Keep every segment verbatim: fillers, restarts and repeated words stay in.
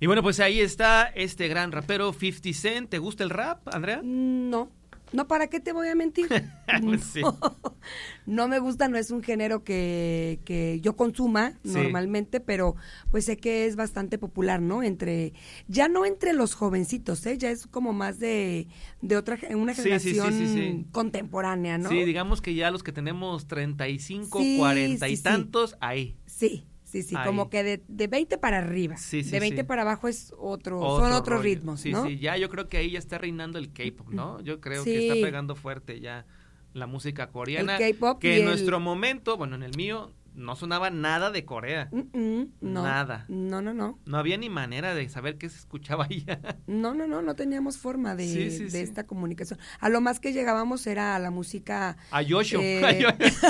Y bueno, pues ahí está este gran rapero fifty Cent. ¿Te gusta el rap, Andrea? No, no, ¿para qué te voy a mentir? Pues sí. No, no me gusta, no es un género que, que yo consuma Sí. normalmente, pero pues sé que es bastante popular, ¿no? Entre, ya no entre los jovencitos, ¿eh? Ya es como más de, de otra, una Sí, sí, sí, generación sí, sí. contemporánea, ¿no? Sí, digamos que ya los que tenemos treinta y cinco, Sí, cuarenta sí, y sí. tantos, ahí. Sí, sí, sí, Ahí. como que de, de veinte para arriba, Sí, sí, de veinte sí. para abajo es otro, Otro son otros rollo. ritmos, Sí, ¿no? sí, ya yo creo que ahí ya está reinando el K-pop, ¿no? Yo creo Sí. que está pegando fuerte ya la música coreana. El K-pop que y en el- nuestro momento, bueno, en el mío, no sonaba nada de Corea. Mm, mm, no, Nada. No, no, no. No había ni manera de saber qué se escuchaba allá. No, no, no, no teníamos forma de, Sí, sí, de sí. esta comunicación. A lo más que llegábamos era a la música... A Yosho. Eh, A Yosho.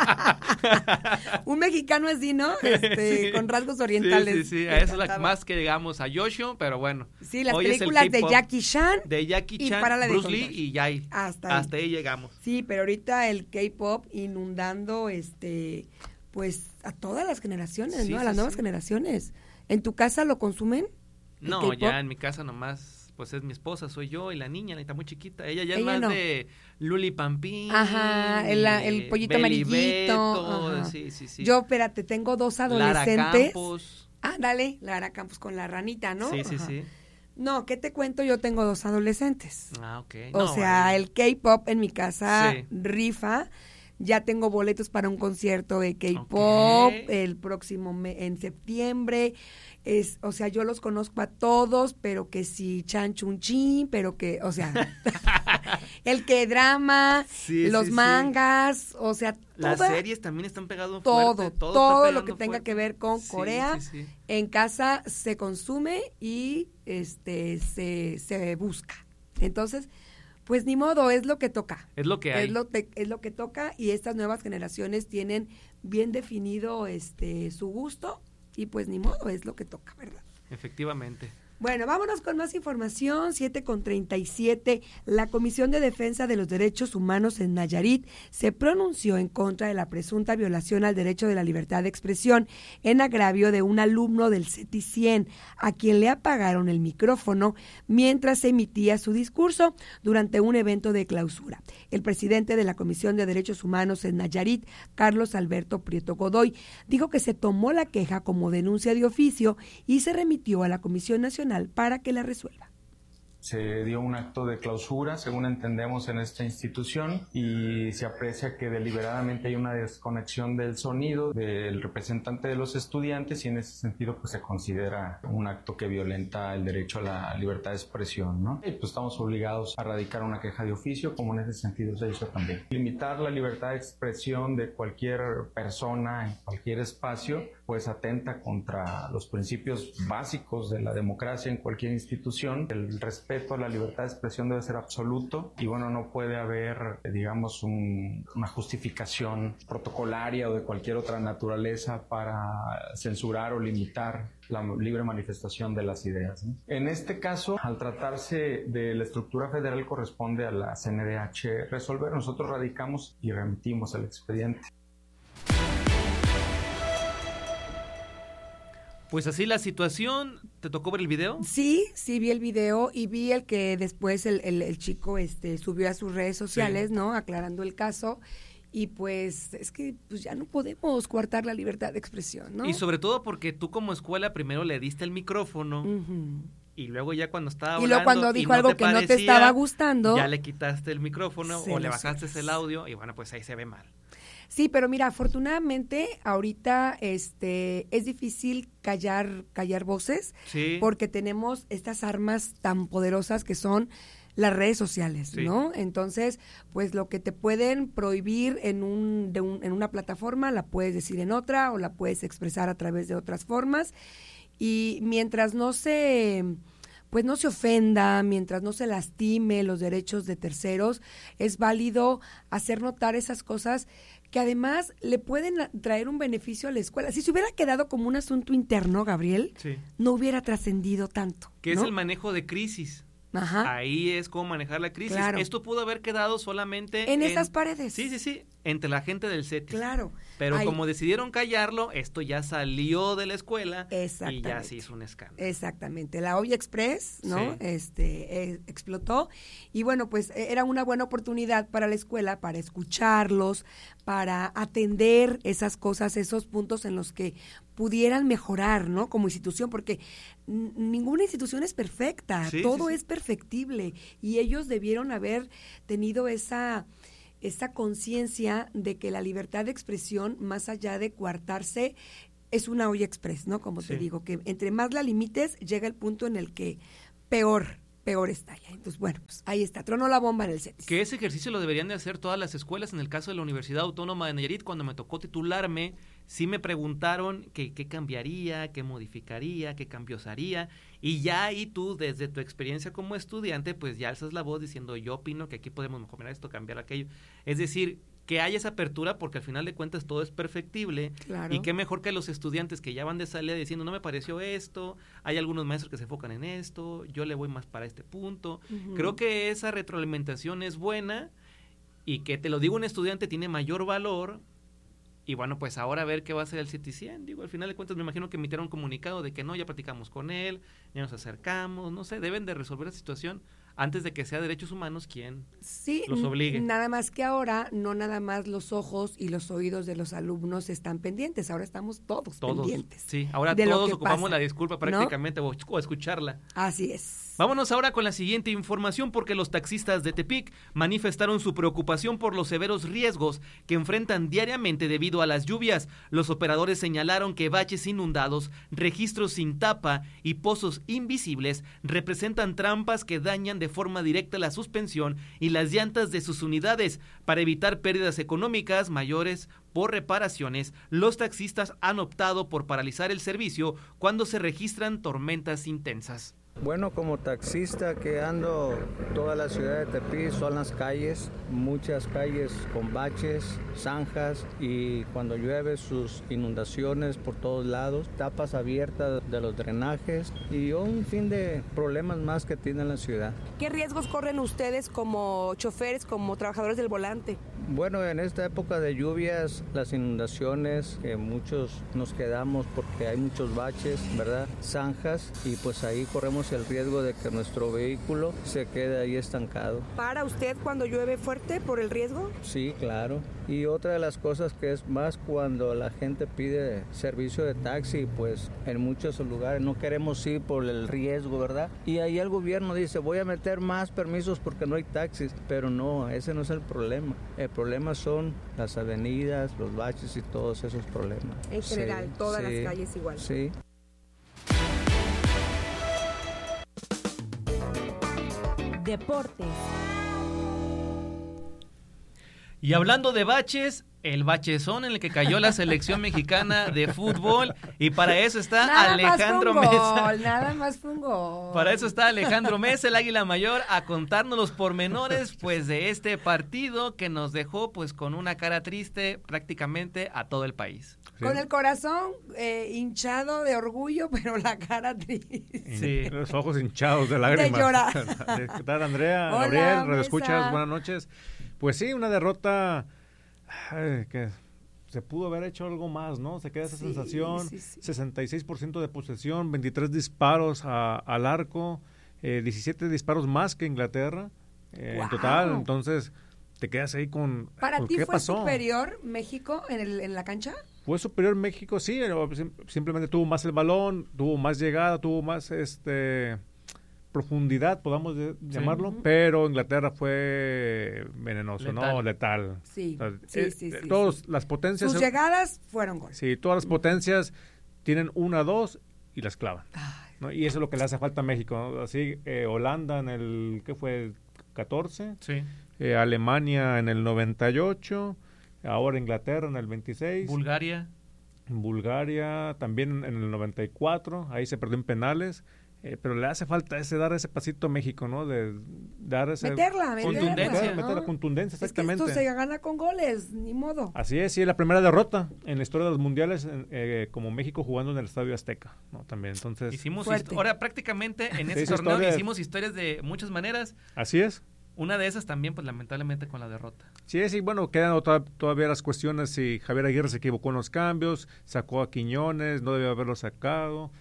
un mexicano así, ¿no? Este, Sí. con rasgos orientales. Sí, sí, sí. Me A eso es la encantaba. más que llegamos, a Yosho, pero bueno. Sí, las hoy es el películas de K-pop. Jackie Chan. De Jackie y Chan, párale de Bruce Lee contar. y ya ahí. Hasta ahí. Hasta ahí llegamos. Sí, pero ahorita el K-pop inundando, este, pues a todas las generaciones, Sí, ¿no? A sí, las nuevas sí. generaciones. ¿En tu casa lo consumen? ¿El No, K-pop? ya en mi casa nomás, pues es mi esposa, soy yo y la niña, la está muy chiquita. Ella ya es Ella más no. de Luli Pampín. Ajá, el- el eh, pollito Beli amarillito, Beto, ajá. sí, sí, sí. Yo, espérate, tengo dos Lara adolescentes. Campos. Ah, dale, Lara Campos con la ranita, ¿no? Sí, sí, Ajá. sí. No, ¿qué te cuento? Yo tengo dos adolescentes. Ah, ok. O No, sea, bueno. el K-pop en mi casa Sí. rifa. Ya tengo boletos para un concierto de K-pop Ok. el próximo me- en septiembre. Es, o sea, yo los conozco a todos, pero que si Chan Chun Chin, pero que, o sea, el que drama, Sí, los sí, sí. mangas, o sea, Las toda- series también están pegando todo, fuerte. todo, Todo, está lo que pegando tenga fuerte. que ver con Sí, Corea, sí, sí. en casa se consume y este se, se busca. Entonces, pues ni modo, es lo que toca. Es lo que hay. Es lo, te- es lo que toca y estas nuevas generaciones tienen bien definido este su gusto y pues ni modo, es lo que toca, ¿verdad? Efectivamente. Bueno, vámonos con más información. siete con treinta y siete. La Comisión de Defensa de los Derechos Humanos en Nayarit se pronunció en contra de la presunta violación al derecho de la libertad de expresión en agravio de un alumno del CETI cien, a quien le apagaron el micrófono mientras emitía su discurso durante un evento de clausura. El presidente de la Comisión de Derechos Humanos en Nayarit, Carlos Alberto Prieto Godoy, dijo que se tomó la queja como denuncia de oficio y se remitió a la Comisión Nacional para que la resuelva. Se dio un acto de clausura, según entendemos, en esta institución y se aprecia que deliberadamente hay una desconexión del sonido del representante de los estudiantes y en ese sentido pues se considera un acto que violenta el derecho a la libertad de expresión, ¿no? Y pues estamos obligados a radicar una queja de oficio, como en ese sentido se hizo también. Limitar la libertad de expresión de cualquier persona en cualquier espacio pues atenta contra los principios básicos de la democracia en cualquier institución. El respeto a la libertad de expresión debe ser absoluto y bueno, no puede haber, digamos, un, una justificación protocolaria o de cualquier otra naturaleza para censurar o limitar la libre manifestación de las ideas, ¿no? En este caso, al tratarse de la estructura federal, corresponde a la C N D H resolver. Nosotros radicamos y remitimos el expediente. Pues así la situación. ¿Te tocó ver el video? Sí, sí vi el video y vi el que después el, el, el chico este subió a sus redes sociales, Sí. ¿no? Aclarando el caso. Y pues es que pues ya no podemos coartar la libertad de expresión, ¿no? Y sobre todo porque tú como escuela primero le diste el micrófono Ujú. y luego ya cuando estaba Y hablando luego cuando y dijo no algo te que no te parecía, estaba gustando, ya le quitaste el micrófono se o le lo bajaste subes. el audio y bueno, pues ahí se ve mal. Sí, pero mira, afortunadamente ahorita este es difícil callar callar voces Sí. porque tenemos estas armas tan poderosas que son las redes sociales, Sí. ¿no? Entonces, pues lo que te pueden prohibir en un, de un en una plataforma la puedes decir en otra o la puedes expresar a través de otras formas y mientras no se pues no se ofenda, mientras no se lastime los derechos de terceros, es válido hacer notar esas cosas que además le pueden traer un beneficio a la escuela. Si se hubiera quedado como un asunto interno, Gabriel, Sí. no hubiera trascendido tanto. Que ¿no? es el manejo de crisis. Ajá. Ahí es cómo manejar la crisis. Claro. Esto pudo haber quedado solamente En esas paredes. Sí, sí, sí. entre la gente del CETIS. Claro. Pero Hay... como decidieron callarlo, esto ya salió de la escuela y ya se hizo un escándalo. Exactamente. La Olla Express, ¿no? Sí. Este, eh, explotó y bueno, pues era una buena oportunidad para la escuela para escucharlos, para atender esas cosas, esos puntos en los que pudieran mejorar, ¿no? Como institución, porque n- ninguna institución es perfecta, Sí, todo sí, sí. es perfectible y ellos debieron haber tenido esa esa conciencia de que la libertad de expresión, más allá de coartarse, es una olla express, ¿no? Como Sí. te digo, que entre más la limites, llega el punto en el que peor, peor estalla. Entonces, bueno, pues ahí está, tronó la bomba en el CETIS. Que ese ejercicio lo deberían de hacer todas las escuelas. En el caso de la Universidad Autónoma de Nayarit, cuando me tocó titularme, sí me preguntaron que, qué cambiaría, qué modificaría, qué cambios haría, y ya ahí tú, desde tu experiencia como estudiante, pues ya alzas la voz diciendo, yo opino que aquí podemos mejorar esto, cambiar aquello. Es decir, que haya esa apertura, porque al final de cuentas todo es perfectible, Claro. y qué mejor que los estudiantes que ya van de salida diciendo, no me pareció esto, hay algunos maestros que se enfocan en esto, yo le voy más para este punto. Ujú. Creo que esa retroalimentación es buena, y que te lo digo un estudiante tiene mayor valor. Y bueno, pues ahora a ver qué va a hacer el CETIS cien. Digo, al final de cuentas me imagino que emitieron un comunicado de que no, ya platicamos con él, ya nos acercamos, no sé, deben de resolver la situación antes de que sea Derechos Humanos quien Sí, los obligue. n- nada más que ahora, no nada más los ojos y los oídos de los alumnos están pendientes, ahora estamos todos, Todos, pendientes. sí, ahora de lo todos que ocupamos pasa, la disculpa ¿no? prácticamente o, o escucharla. Así es. Vámonos ahora con la siguiente información, porque los taxistas de Tepic manifestaron su preocupación por los severos riesgos que enfrentan diariamente debido a las lluvias. Los operadores señalaron que baches inundados, registros sin tapa y pozos invisibles representan trampas que dañan de forma directa la suspensión y las llantas de sus unidades. Para evitar pérdidas económicas mayores por reparaciones, los taxistas han optado por paralizar el servicio cuando se registran tormentas intensas. Bueno, como taxista que ando toda la ciudad de Tepic, son las calles, muchas calles con baches, zanjas y cuando llueve sus inundaciones por todos lados, tapas abiertas de los drenajes y un fin de problemas más que tiene la ciudad. ¿Qué riesgos corren ustedes como choferes, como trabajadores del volante? Bueno, en esta época de lluvias, las inundaciones, que muchos nos quedamos porque hay muchos baches, ¿verdad? Zanjas, y pues ahí corremos el riesgo de que nuestro vehículo se quede ahí estancado. ¿Para usted cuando llueve fuerte por el riesgo? Sí, claro. Y otra de las cosas que es más cuando la gente pide servicio de taxi, pues en muchos lugares no queremos ir por el riesgo, ¿verdad? Y ahí el gobierno dice, voy a meter más permisos porque no hay taxis, pero no, ese no es el problema. El problema son las avenidas, los baches y todos esos problemas. En general, Sí, todas sí, las calles igual. Sí. Deportes. Y hablando de baches, el bachezón en el que cayó la selección mexicana de fútbol, y para eso está Nada Alejandro más fue un Mesa. gol, nada más fue un gol. Para eso está Alejandro Mesa, el Águila Mayor, a contarnos los pormenores pues de este partido que nos dejó pues con una cara triste prácticamente a todo el país. Con el corazón eh, hinchado de orgullo, pero la cara triste. Sí. Los ojos hinchados de lágrimas. De llorar. ¿Qué tal, Andrea? Hola, Gabriel, Mesa. radioescuchas, buenas noches. Pues sí, una derrota ay, que se pudo haber hecho algo más, ¿no? Se queda esa Sí, sensación, sí, sí. sesenta y seis por ciento de posesión, veintitrés disparos a- al arco, eh, diecisiete disparos más que Inglaterra eh, en ¡Guau! total, entonces te quedas ahí con, ¿Para con ti ¿qué fue pasó? superior México en, el, en la cancha? Fue superior México, sí, pero sim- simplemente tuvo más el balón, tuvo más llegada, tuvo más este profundidad, podamos de- llamarlo, Ujú. pero Inglaterra fue venenoso, ¿no? Letal. Letal. Sí, O sea, sí, eh, sí, eh, sí, todos, sí. las potencias, Sus llegadas fueron gol. sí, todas las potencias tienen una, dos y las clavan, Ay, ¿no? Y eso es lo que le hace falta a México, ¿no? Así, eh, Holanda en el, ¿qué fue? catorce, Sí. eh, Alemania en el noventa y ocho, ahora Inglaterra en el veintiséis. Bulgaria. Bulgaria también en el noventa y cuatro, ahí se perdió en penales, eh, pero le hace falta ese dar ese pasito a México, ¿no? De dar ese meterla, meterla. Contundencia, meter, ¿no? meter la contundencia, Es que exactamente. esto se gana con goles, ni modo. Así es, sí, es la primera derrota en la historia de los mundiales en, eh, como México jugando en el Estadio Azteca, ¿no? También, entonces, Hicimos Fuerte. hist- ahora prácticamente en Se ese hizo torneo historia. hicimos historias de muchas maneras. así es. Una de esas también, pues lamentablemente con la derrota. Sí, sí, bueno, quedan to- todavía las cuestiones si Javier Aguirre se equivocó en los cambios, sacó a Quiñones, no debió haberlo sacado,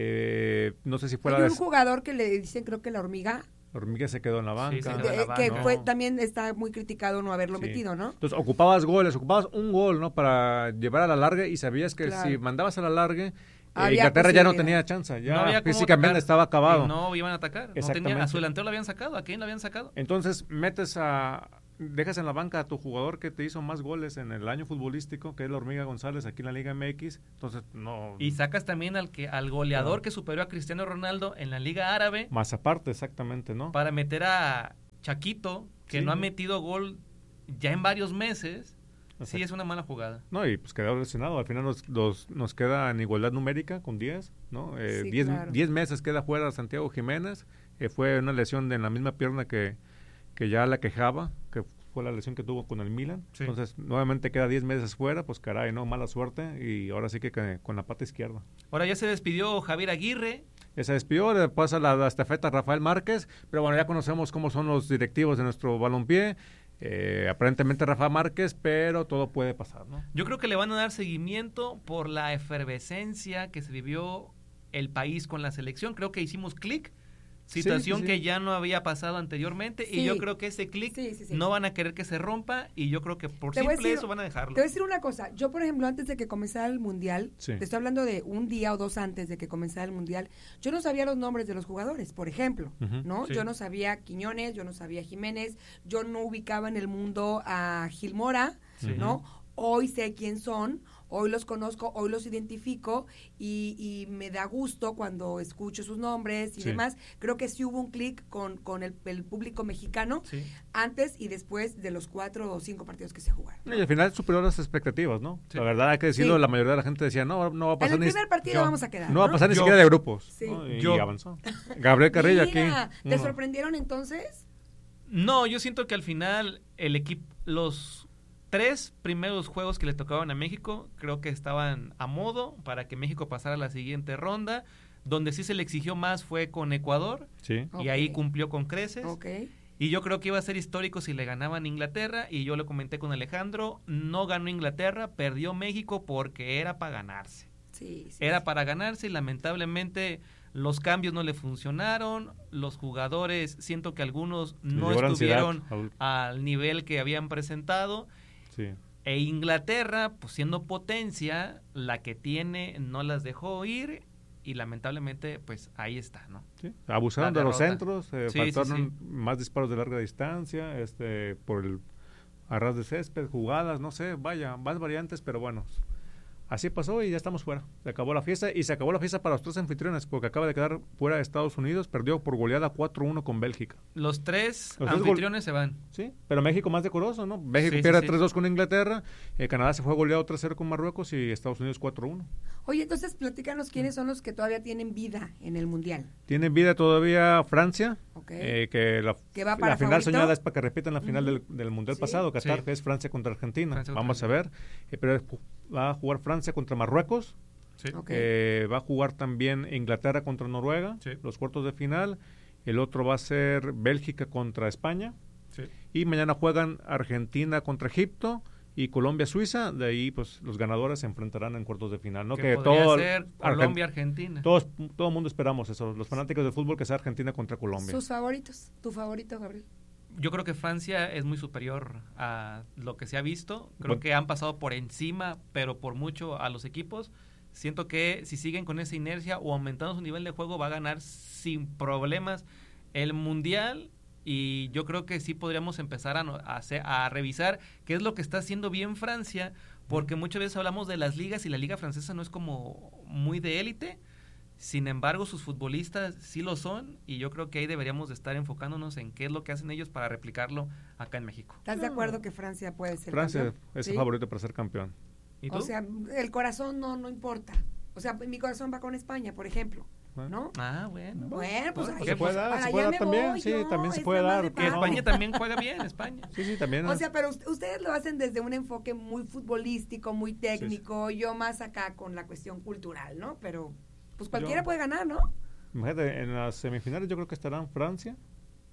eh, no sé si fue Hay la un des- jugador que le dicen, creo que la hormiga, Hormiga se quedó en la banca. Sí, se de- quedó en la que banca. fue, No. también está muy criticado no haberlo Sí. metido, ¿no? Entonces, ocupabas goles, ocupabas un gol, ¿no? Para llevar a la larga y sabías que Claro. si mandabas a la larga, eh, Había Inglaterra ya no posibilidad. tenía chance, ya no había cómo físicamente atacar, estaba acabado. y no iban a atacar. No tenía, Exactamente. a su delantero lo habían sacado. ¿A quién lo habían sacado? Entonces, metes a... Dejas en la banca a tu jugador que te hizo más goles en el año futbolístico, que es la Hormiga González aquí en la Liga M X. Entonces, no... Y sacas también al que al goleador Claro. que superó a Cristiano Ronaldo en la Liga Árabe Más aparte, exactamente, ¿no? para meter a Chaquito, que Sí. no ha metido gol ya en varios meses. Sí, Exacto. es una mala jugada. No, y pues quedó lesionado. Al final nos, nos, nos queda en igualdad numérica con diez, ¿no? Eh, Sí, diez, claro. diez meses queda fuera Santiago Jiménez. Eh, fue una lesión de en la misma pierna que, que ya la quejaba, que fue la lesión que tuvo con el Milan. Sí. Entonces, nuevamente queda diez meses fuera, pues caray, ¿no? Mala suerte. Y ahora sí que, que con la pata izquierda. Ahora ya se despidió Javier Aguirre. Eh, Se despidió, le pasa la, la estafeta a Rafael Márquez, pero bueno, ya conocemos cómo son los directivos de nuestro balompié. Eh, aparentemente Rafa Márquez, pero todo puede pasar, ¿no? Yo creo que le van a dar seguimiento por la efervescencia que se vivió el país con la selección. Creo que hicimos clic, situación sí, sí. que ya no había pasado anteriormente, Sí. y yo creo que ese clic Sí, sí, sí. no van a querer que se rompa, y yo creo que por Te voy a simple decir- eso van a dejarlo. Te voy a decir una cosa, yo por ejemplo antes de que comenzara el Mundial, Sí. te estoy hablando de un día o dos antes de que comenzara el Mundial, yo no sabía los nombres de los jugadores, por ejemplo, Ujú, ¿no? sí. Yo no sabía Quiñones, yo no sabía Jiménez, yo no ubicaba en el mundo a Gil Mora, Sí. ¿no? Hoy sé quién son, hoy los conozco, hoy los identifico y, y me da gusto cuando escucho sus nombres y Sí. demás. Creo que sí hubo un clic con, con el, el público mexicano Sí. antes y después de los cuatro o cinco partidos que se jugaron. Y al final superó las expectativas, ¿no? Sí. La verdad hay que decirlo, Sí. la mayoría de la gente decía, no, no va a En pasar el ni primer partido yo- vamos a quedar. no va a pasar ni Yo- siquiera de grupos. Sí. ¿no? Y Yo- avanzó. Gabriel Carrillo Mira, aquí. ¿te uno. sorprendieron entonces? No, yo siento que al final el equipo, los tres primeros juegos que le tocaban a México, creo que estaban a modo para que México pasara a la siguiente ronda. Donde sí se le exigió más fue con Ecuador, Sí. y ahí Ok. cumplió con creces. Ok. Y yo creo que iba a ser histórico si le ganaban a Inglaterra, y yo le comenté con Alejandro, no ganó Inglaterra, perdió México porque era para ganarse. Sí, sí. Era para ganarse y lamentablemente los cambios no le funcionaron, los jugadores, siento que algunos no llegó la ansiedad estuvieron al- al nivel que habían presentado, Sí. e Inglaterra, pues siendo potencia, la que tiene no las dejó ir, y lamentablemente pues ahí está, ¿no? Sí. Abusaron La de los derrota. centros, eh, Sí, sí, faltaron más disparos de larga distancia, este, por el arras de césped, jugadas, no sé, vaya, más variantes, pero bueno, así pasó y ya estamos fuera. Se acabó la fiesta y se acabó la fiesta para los tres anfitriones porque acaba de quedar fuera de Estados Unidos, perdió por goleada cuatro uno con Bélgica. Los tres Los tres anfitriones se van. Sí, pero México más decoroso, ¿no? México Sí, sí, pierde sí. tres dos con Inglaterra, eh, Canadá se fue goleado tres cero con Marruecos y Estados Unidos cuatro uno. Oye, entonces platícanos quiénes son los que todavía tienen vida en el Mundial. Tiene vida todavía Francia, Ok. eh, que la, ¿Que va para la final favorito? soñada es para que repitan la final Ujú. del, del Mundial Sí. pasado, Qatar, Sí. que es Francia contra Argentina. Francia contra Vamos a ver, eh, pero es- va a jugar Francia contra Marruecos, Sí. Ok. eh, va a jugar también Inglaterra contra Noruega, Sí. los cuartos de final. El otro va a ser Bélgica contra España. Sí. Y mañana juegan Argentina contra Egipto y Colombia-Suiza. De ahí, pues, los ganadores se enfrentarán en cuartos de final, ¿no? Que podría ser Argen- Colombia-Argentina. Todos, todo el mundo esperamos eso. Los fanáticos del fútbol, que sea Argentina contra Colombia. Sus favoritos. Tu favorito, Gabriel. Yo creo que Francia es muy superior a lo que se ha visto. Creo Bueno. que han pasado por encima, pero por mucho, a los equipos. Siento que si siguen con esa inercia o aumentando su nivel de juego, va a ganar sin problemas el Mundial. Y yo creo que sí podríamos empezar a, no- a, hacer- a revisar qué es lo que está haciendo bien Francia, porque muchas veces hablamos de las ligas y la liga francesa no es como muy de élite. Sin embargo, sus futbolistas sí lo son, y yo creo que ahí deberíamos de estar enfocándonos en qué es lo que hacen ellos para replicarlo acá en México. ¿Estás de acuerdo que Francia puede ser Francia campeón? es ¿Sí? el favorito para ser campeón. ¿Y tú? O sea, el corazón no no importa. O sea, mi corazón va con España, por ejemplo, ¿no? Ah, bueno. Bueno, pues Bueno, ahí- se puede dar, para se puede allá dar me también, voy sí, yo, también se es puede nada dar, más de ¿qué Que no? padre. España también juega bien, España. Sí, sí, también. O sea, pero ust- ustedes lo hacen desde un enfoque muy futbolístico, muy técnico, yo más acá con la cuestión cultural, ¿no? Pero pues cualquiera Yo- puede ganar, ¿no? Imagínate, en las semifinales yo creo que estarán Francia,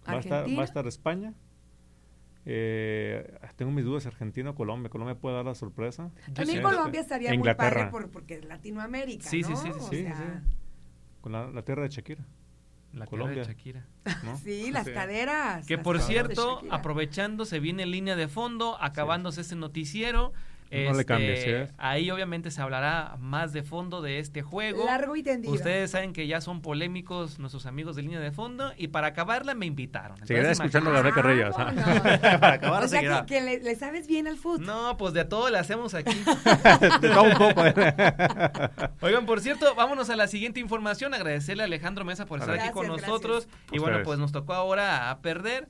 Va a estar, va a estar España. Eh, tengo mis dudas, Argentina o Colombia. Colombia puede dar la sorpresa. También sí, Colombia este, estaría muy padre por, porque es Latinoamérica, sí, ¿no? Sí, sí, sí. O sí, sea... sí. Con la, la tierra de Shakira. La Colombia. de Shakira. ¿No? Sí, las sí. caderas. Que las por caderas cierto, aprovechando, se viene en línea de fondo, acabándose sí. este noticiero. No este, le cambies, ¿sí? Ahí obviamente se hablará más de fondo de este juego. Largo y tendido. Ustedes saben que ya son polémicos nuestros amigos de línea de fondo y para acabarla me invitaron. Seguirá escuchando la Rebeca Reyes. Ah, no. Para acabar o sea seguirá. que, que le, le sabes bien al fútbol. No, pues de todo le hacemos aquí. De todo un poco. Oigan, por cierto, vámonos a la siguiente información. Agradecerle a Alejandro Mesa por estar gracias, aquí con gracias. nosotros. Y bueno, pues nos tocó ahora a perder.